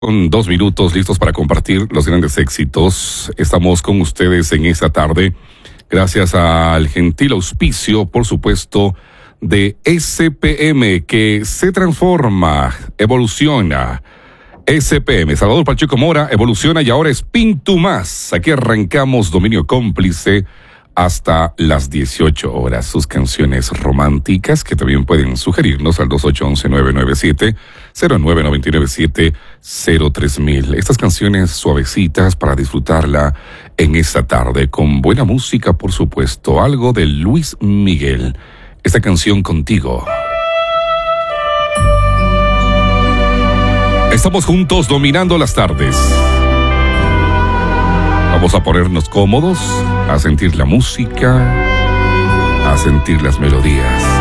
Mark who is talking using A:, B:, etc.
A: Con 2 minutos listos para compartir los grandes éxitos. Estamos con ustedes en esta tarde, gracias al gentil auspicio, por supuesto, de SPM, que se transforma, evoluciona. SPM, Salvador Pacheco Mora, evoluciona y ahora es Pintu Más. Aquí arrancamos Dominio Cómplice hasta las 18 horas. Sus canciones románticas que también pueden sugerirnos al 2811-997-0999-703.000. Estas canciones suavecitas para disfrutarla en esta tarde con buena música, por supuesto. Algo de Luis Miguel. Esta canción Contigo. Estamos juntos dominando las tardes. Vamos a ponernos cómodos, a sentir la música, a sentir las melodías.